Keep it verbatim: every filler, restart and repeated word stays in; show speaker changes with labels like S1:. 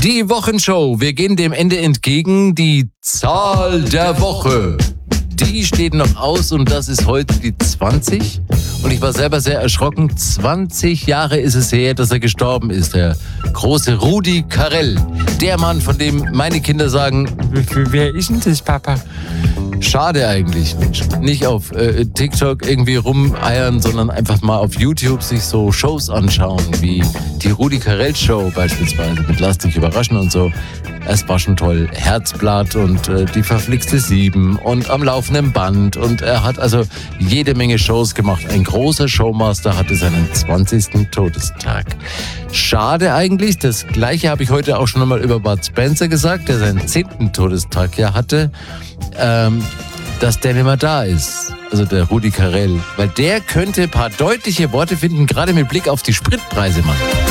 S1: Die Wochenshow. Wir gehen dem Ende entgegen. Die Zahl der Woche. Die steht noch aus und das ist heute die zwanzig. Und ich war selber sehr erschrocken. zwanzig Jahre ist es her, dass er gestorben ist. Der große Rudi Carrell. Der Mann, von dem meine Kinder sagen, wer ist denn das, Papa? Schade eigentlich, Mensch. Nicht auf äh, TikTok irgendwie rumeiern, sondern einfach mal auf YouTube sich so Shows anschauen, wie die Rudi Carrell Show beispielsweise mit Lass dich überraschen und so. Es war schon toll. Herzblatt und äh, die verflixte Sieben und am laufenden Band. Und er hat also jede Menge Shows gemacht. Ein großer Showmaster hatte seinen zwanzigsten Todestag. Schade eigentlich. Das Gleiche habe ich heute auch schon einmal über Bud Spencer gesagt, der seinen zehnten Todestag ja hatte. Ähm, dass der nicht mehr da ist. Also der Rudi Carrell. Weil der könnte ein paar deutliche Worte finden, gerade mit Blick auf die Spritpreise, Mann.